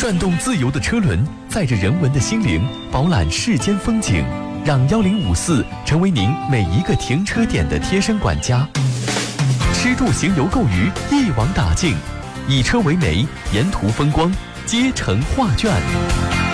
转动自由的车轮，载着人文的心灵，饱览世间风景，让1054成为您每一个停车点的贴身管家。吃住行游购娱一网打尽，以车为媒，沿途风光皆成画卷。